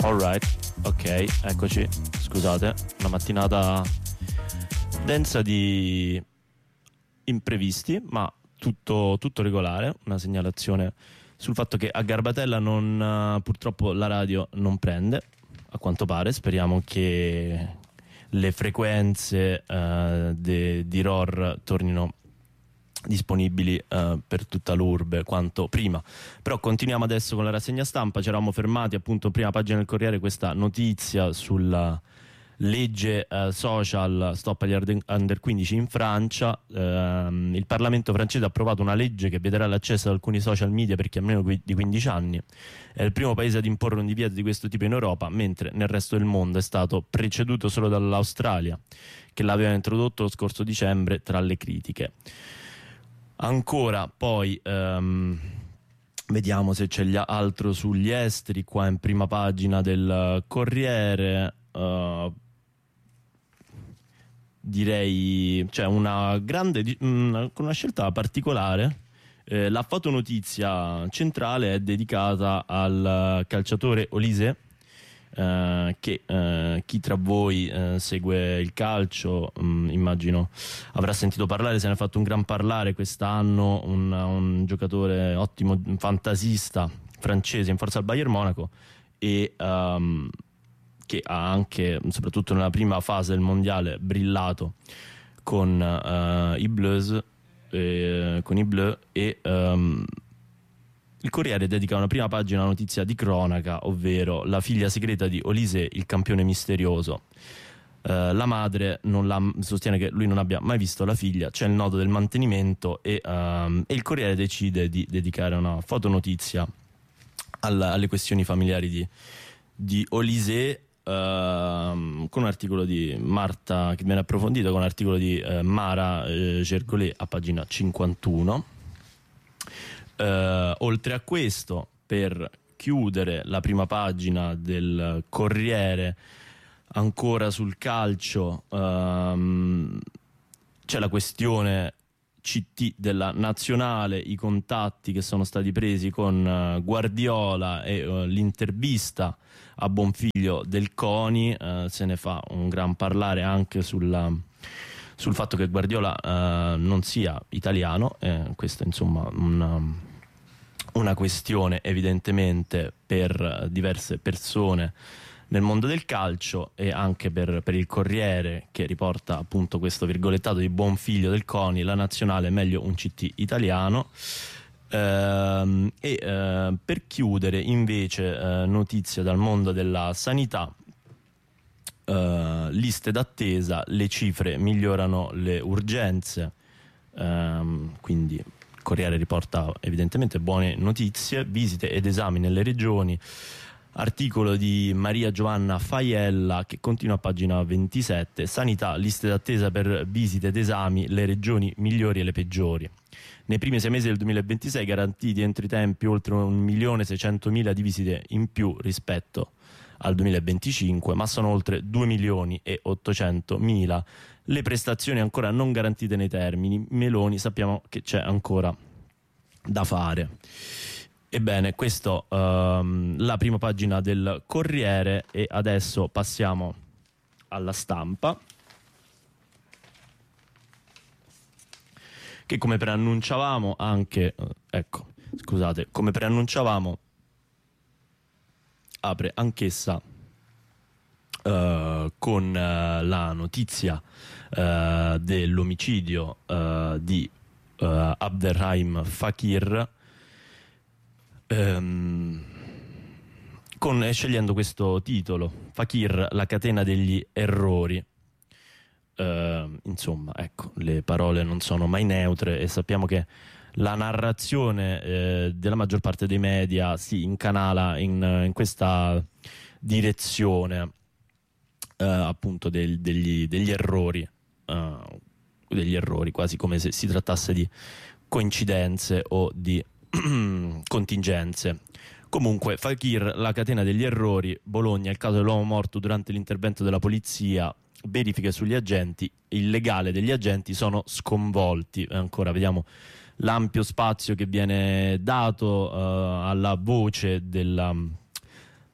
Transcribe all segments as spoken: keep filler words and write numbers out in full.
Alright, ok, eccoci. Scusate, una mattinata densa di imprevisti, ma tutto, tutto regolare. Una segnalazione sul fatto che a Garbatella non, purtroppo la radio non prende, a quanto pare. Speriamo che le frequenze uh, de, di R O R tornino disponibili uh, per tutta l'urbe quanto prima. Però continuiamo adesso con la rassegna stampa. Ci eravamo fermati appunto, prima pagina del Corriere, questa notizia sulla legge uh, social stop agli under quindici in Francia. Uh, il Parlamento francese ha approvato una legge che vieterà l'accesso ad alcuni social media per chi ha meno di quindici anni. È il primo paese ad imporre un divieto di questo tipo in Europa, mentre nel resto del mondo è stato preceduto solo dall'Australia, che l'aveva introdotto lo scorso dicembre tra le critiche. Ancora poi um, vediamo se c'è altro sugli esteri, qua in prima pagina del Corriere. Uh, direi c'è cioè una grande una, con una scelta particolare. Eh, la fotonotizia centrale è dedicata al calciatore Olise, Uh, che uh, chi tra voi uh, segue il calcio um, immagino avrà sentito parlare. Se ne è fatto un gran parlare quest'anno, un, un giocatore ottimo, un fantasista francese in forza al Bayern Monaco, e um, che ha anche, soprattutto nella prima fase del mondiale, brillato con uh, i Bleus, eh, con i Bleu e um, il Corriere dedica una prima pagina alla notizia di cronaca, ovvero la figlia segreta di Olise, il campione misterioso. Uh, la madre non la, sostiene che lui non abbia mai visto la figlia, c'è il nodo del mantenimento, e, um, e il Corriere decide di dedicare una fotonotizia alla, alle questioni familiari di, di Olise, uh, con un articolo di Marta che viene approfondito, con un articolo di uh, Mara uh, Gergolet a pagina cinquantuno. Uh, oltre a questo, per chiudere la prima pagina del Corriere, ancora sul calcio, um, c'è la questione C T della nazionale, i contatti che sono stati presi con uh, Guardiola e uh, l'intervista a Bonfiglio del CONI. Uh, se ne fa un gran parlare anche sulla sul fatto che Guardiola uh, non sia italiano. Eh, questo insomma una, una questione evidentemente per diverse persone nel mondo del calcio, e anche per, per il Corriere, che riporta appunto questo virgolettato di Bonfiglio del CONI: la nazionale è meglio un C T italiano. Uh, e uh, per chiudere invece uh, notizia dal mondo della sanità. Uh, liste d'attesa, le cifre migliorano le urgenze, um, quindi il Corriere riporta evidentemente buone notizie. Visite ed esami nelle regioni, articolo di Maria Giovanna Faiella che continua a pagina ventisette. Sanità, liste d'attesa per visite ed esami, le regioni migliori e le peggiori. Nei primi sei mesi del duemilaventisei garantiti entro i tempi oltre un milione seicentomila di visite in più rispetto al duemilaventicinque, ma sono oltre due milioni e ottocentomila le prestazioni ancora non garantite nei termini. Meloni sappiamo che c'è ancora da fare. Ebbene, questo um, la prima pagina del Corriere, e adesso passiamo alla Stampa, che come preannunciavamo anche ecco scusate come preannunciavamo apre anch'essa uh, con uh, la notizia uh, dell'omicidio uh, di uh, Abderrahim Fakir, um, con, scegliendo questo titolo: Fakir, la catena degli errori. Uh, insomma, ecco, le parole non sono mai neutre, e sappiamo che la narrazione eh, della maggior parte dei media si incanala in, in questa direzione, eh, appunto del, degli, degli errori, eh, degli errori, quasi come se si trattasse di coincidenze o di contingenze. Comunque, Fakir, la catena degli errori, Bologna, il caso dell'uomo morto durante l'intervento della polizia, verifiche sugli agenti, il legale degli agenti sono sconvolti. Ancora vediamo l'ampio spazio che viene dato uh, alla voce della,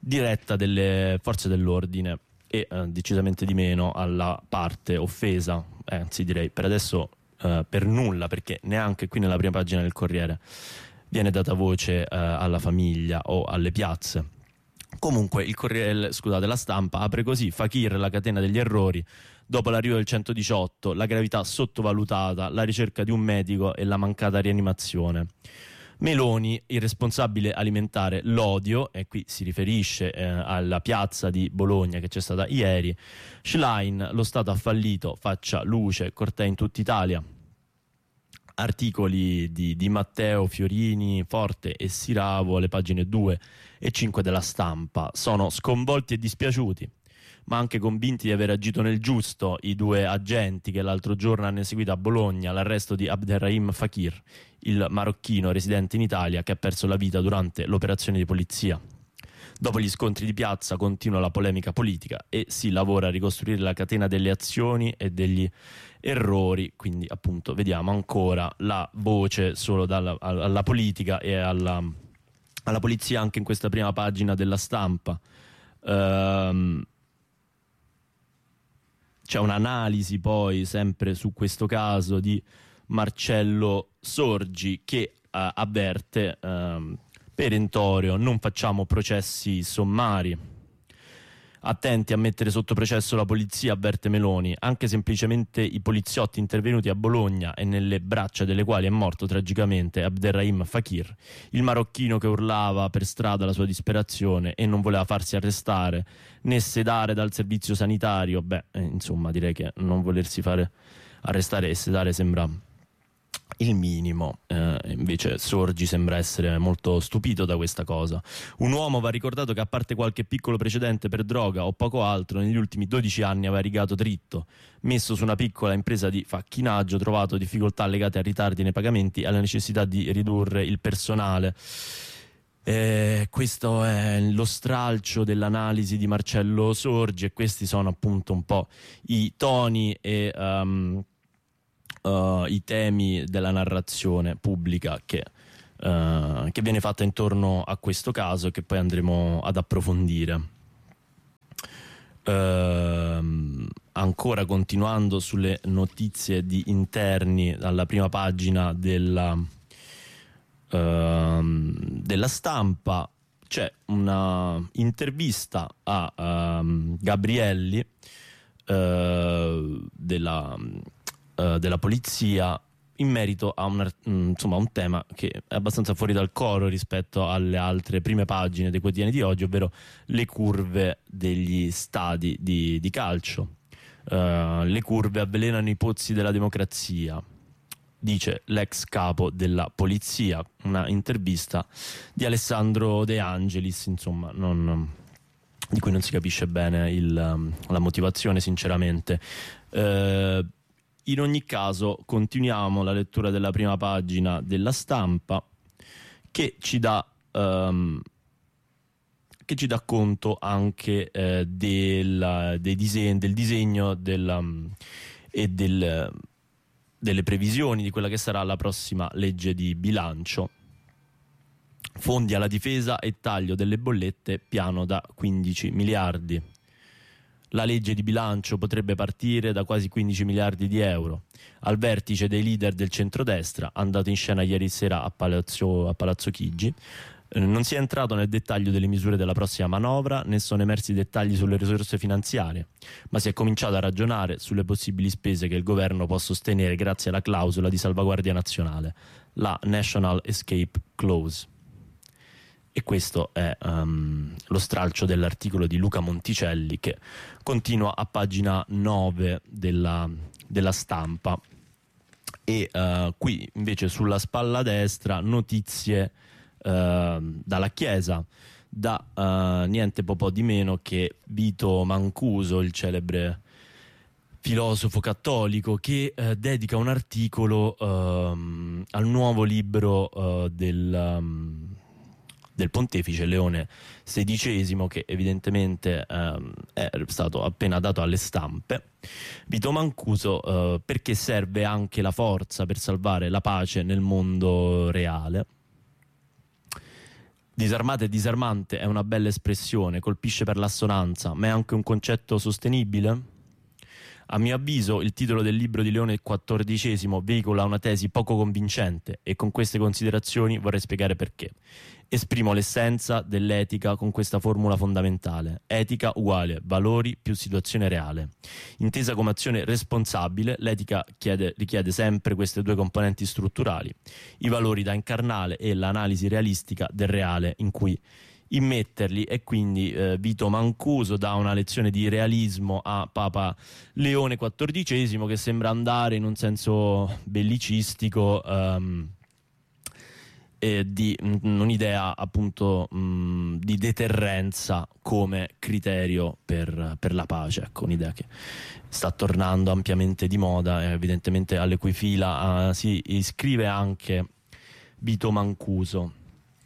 diretta delle forze dell'ordine e eh, decisamente di meno alla parte offesa, eh, anzi direi per adesso eh, per nulla, perché neanche qui nella prima pagina del Corriere viene data voce eh, alla famiglia o alle piazze. Comunque il Corriere, scusate, la Stampa apre così: Fakir, la catena degli errori, dopo l'arrivo del centodiciotto, la gravità sottovalutata, la ricerca di un medico e la mancata rianimazione. Meloni, il responsabile alimentare l'odio, e qui si riferisce eh, alla piazza di Bologna che c'è stata ieri. Schlein, lo Stato ha fallito, faccia luce, cortei in tutta Italia. Articoli di, di Matteo, Fiorini, Forte e Siravo, alle pagine due e cinque della Stampa. Sono sconvolti e dispiaciuti, ma anche convinti di aver agito nel giusto, i due agenti che l'altro giorno hanno eseguito a Bologna l'arresto di Abderrahim Fakir, il marocchino residente in Italia che ha perso la vita durante l'operazione di polizia. Dopo gli scontri di piazza continua la polemica politica e si lavora a ricostruire la catena delle azioni e degli errori, quindi appunto vediamo ancora la voce solo dalla, alla politica e alla, alla polizia anche in questa prima pagina della Stampa. Ehm, c'è un'analisi poi sempre su questo caso di Marcello Sorgi che eh, avverte ehm, perentorio: non facciamo processi sommari. Attenti a mettere sotto processo la polizia, avverte Meloni, anche semplicemente i poliziotti intervenuti a Bologna e nelle braccia delle quali è morto tragicamente Abderrahim Fakir, il marocchino che urlava per strada la sua disperazione e non voleva farsi arrestare né sedare dal servizio sanitario. Beh, eh, insomma, direi che non volersi fare arrestare e sedare sembra il minimo, eh, invece Sorgi sembra essere molto stupito da questa cosa. Un uomo, va ricordato, che a parte qualche piccolo precedente per droga o poco altro, negli ultimi dodici anni aveva rigato dritto, messo su una piccola impresa di facchinaggio, trovato difficoltà legate a ritardi nei pagamenti e alla necessità di ridurre il personale. Eh, questo è lo stralcio dell'analisi di Marcello Sorgi e questi sono appunto un po' i toni e um, Uh, i temi della narrazione pubblica che, uh, che viene fatta intorno a questo caso e che poi andremo ad approfondire. Uh, ancora continuando sulle notizie di interni, alla prima pagina della, uh, della Stampa c'è una intervista a uh, Gabrielli uh, della Uh, della polizia in merito a un, insomma, un tema che è abbastanza fuori dal coro rispetto alle altre prime pagine dei quotidiani di oggi, ovvero le curve degli stadi di, di calcio. Uh, le curve avvelenano i pozzi della democrazia, dice l'ex capo della polizia. Una intervista di Alessandro De Angelis, insomma, non, di cui non si capisce bene il, la motivazione, sinceramente. Uh, In ogni caso continuiamo la lettura della prima pagina della Stampa che ci dà, um, che ci dà conto anche eh, del, dei disegni, del disegno della, e del, delle previsioni di quella che sarà la prossima legge di bilancio. Fondi alla difesa e taglio delle bollette, piano da quindici miliardi. La legge di bilancio potrebbe partire da quasi quindici miliardi di euro. Al vertice dei leader del centrodestra, andato in scena ieri sera a Palazzo, a Palazzo Chigi, eh, non si è entrato nel dettaglio delle misure della prossima manovra, né sono emersi dettagli sulle risorse finanziarie, ma si è cominciato a ragionare sulle possibili spese che il governo può sostenere grazie alla clausola di salvaguardia nazionale, la National Escape Clause. E questo è um, lo stralcio dell'articolo di Luca Monticelli che continua a pagina nove della, della Stampa. E uh, qui invece sulla spalla destra notizie uh, dalla Chiesa, da uh, niente po' di meno che Vito Mancuso, il celebre filosofo cattolico, che uh, dedica un articolo uh, al nuovo libro uh, del... Um, del pontefice Leone sedicesimo, che evidentemente ehm, è stato appena dato alle stampe. Vito Mancuso, eh, perché serve anche la forza per salvare la pace nel mondo reale. Disarmata e disarmante è una bella espressione, colpisce per l'assonanza, ma è anche un concetto sostenibile? A mio avviso il titolo del libro di Leone quattordicesimo veicola una tesi poco convincente e con queste considerazioni vorrei spiegare perché. Esprimo l'essenza dell'etica con questa formula fondamentale: etica uguale valori più situazione reale. Intesa come azione responsabile, l'etica chiede, richiede sempre queste due componenti strutturali: i valori da incarnare e l'analisi realistica del reale in cui immetterli. E quindi eh, Vito Mancuso dà una lezione di realismo a Papa Leone quattordicesimo, che sembra andare in un senso bellicistico, um, e di mh, un'idea appunto mh, di deterrenza come criterio per, per la pace. Ecco, un'idea che sta tornando ampiamente di moda, e evidentemente alle cui fila uh, si iscrive anche Vito Mancuso.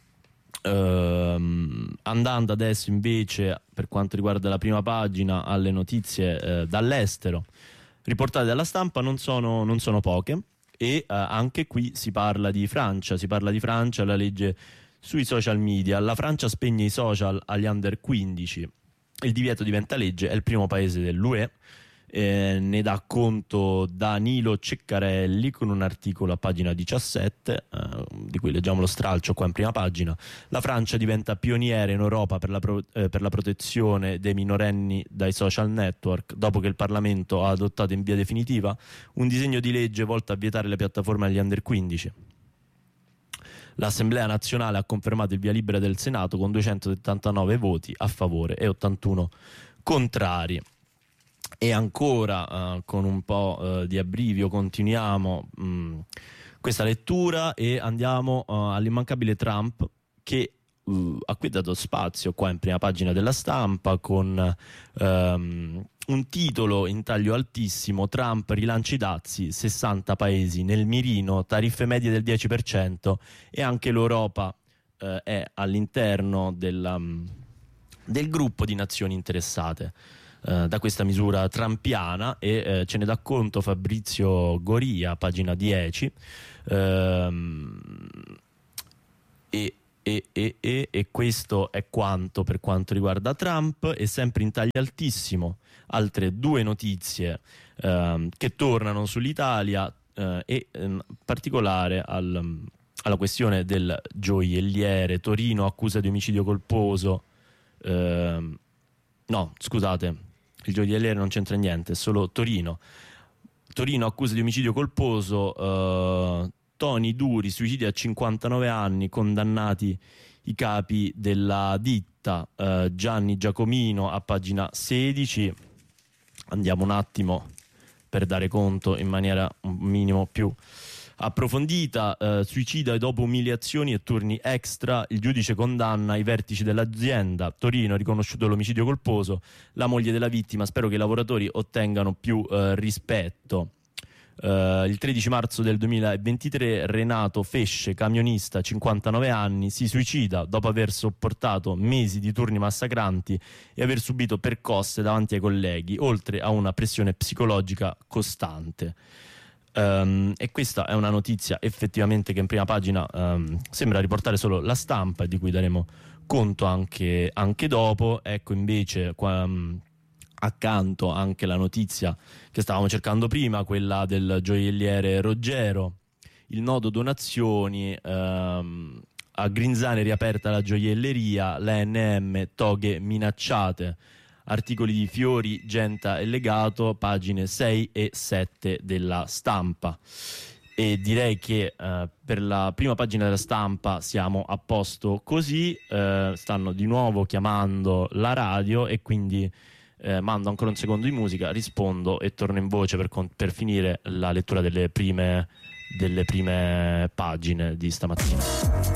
Uh, andando adesso invece, per quanto riguarda la prima pagina, alle notizie uh, dall'estero riportate dalla stampa, non sono, non sono poche, e uh, anche qui si parla di Francia, si parla di Francia, la legge sui social media. La Francia spegne i social agli under quindici, il divieto diventa legge, è il primo paese dell'U E. Eh, ne dà conto Danilo Ceccarelli con un articolo a pagina diciassette, eh, di cui leggiamo lo stralcio qua in prima pagina. La Francia diventa pioniera in Europa per la, pro- eh, per la protezione dei minorenni dai social network, dopo che il Parlamento ha adottato in via definitiva un disegno di legge volto a vietare le piattaforme agli under quindici. L'Assemblea nazionale ha confermato il via libera del Senato con duecentosettantanove voti a favore e ottantuno contrari. E ancora uh, con un po' uh, di abbrivio continuiamo mh, questa lettura e andiamo uh, all'immancabile Trump, che uh, ha qui dato spazio qua in prima pagina della stampa con um, un titolo in taglio altissimo: Trump rilancia i dazi, sessanta paesi nel mirino, tariffe medie del dieci per cento, e anche l'Europa uh, è all'interno della, um, del gruppo di nazioni interessate Uh, da questa misura trumpiana, e uh, ce ne dà conto Fabrizio Goria, pagina dieci. Uh, e, e, e, e, e questo è quanto per quanto riguarda Trump. E sempre in taglio altissimo altre due notizie uh, che tornano sull'Italia, uh, e in particolare al, alla questione del gioielliere. Torino accusa di omicidio colposo. Uh, no, scusate, il gioielliere non c'entra niente, è solo Torino. Torino accusa di omicidio colposo, uh, Toni Duri, suicidi a cinquantanove anni, condannati i capi della ditta. uh, Gianni Giacomino a pagina sedici. Andiamo un attimo per dare conto in maniera un minimo più approfondita. Uh, suicida dopo umiliazioni e turni extra, il giudice condanna i vertici dell'azienda. Torino, riconosciuto l'omicidio colposo, la moglie della vittima: spero che i lavoratori ottengano più uh, rispetto. Uh, il tredici marzo del duemilaventitré Renato Fesce, camionista, cinquantanove anni, si suicida dopo aver sopportato mesi di turni massacranti e aver subito percosse davanti ai colleghi, oltre a una pressione psicologica costante. Um, e questa è una notizia effettivamente che in prima pagina um, sembra riportare solo la stampa, e di cui daremo conto anche, anche dopo. Ecco invece qua, um, accanto anche la notizia che stavamo cercando prima, quella del gioielliere Roggero. Il nodo donazioni, um, a Grinzane riaperta la gioielleria, l'A N M toghe minacciate. Articoli di Fiori, Genta e Legato, pagine sei e sette della stampa. E direi che eh, per la prima pagina della stampa siamo a posto così. Eh, stanno di nuovo chiamando la radio, e quindi eh, mando ancora un secondo di musica, rispondo e torno in voce per, con- per finire la lettura delle prime, delle prime pagine di stamattina.